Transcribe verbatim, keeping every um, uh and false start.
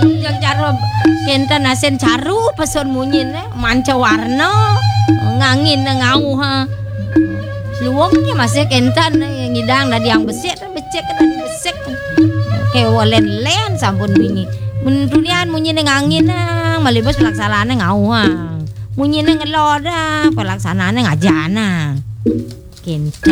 yang cara kentan asen caru peson munyin manca warna ngangin ngau ha luangnya masih kentan ngidang dari yang besek becek dan besek kayak walen len sampun wingi mun dunian munyin ngangin malibos pelaksanaan ngau ha munyin ngelor dah pelaksanaan ngajana kentan